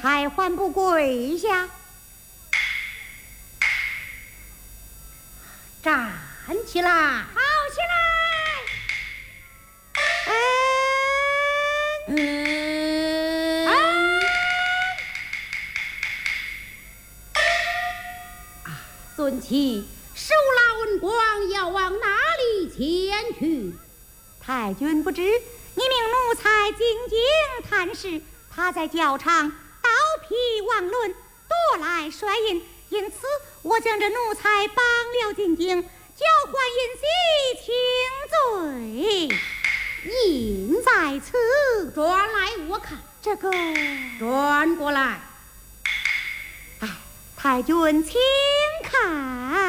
才还不跪下？ 站起来， 好起来！ 孙琦，手拉文光要往哪里前去？ 太君不知，你命奴才进京探视，他在教场刀劈王伦，夺来帅印，因此我将这奴才绑了进京，交还尹喜请罪。印在此， 转来我看。 这个转过来。 太君请看。